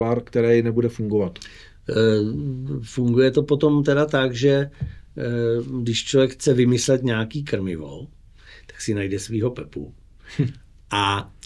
pár, který nebude fungovat. Funguje to potom teda tak, že když člověk chce vymyslet nějaký krmivo, tak si najde svýho Pepu. A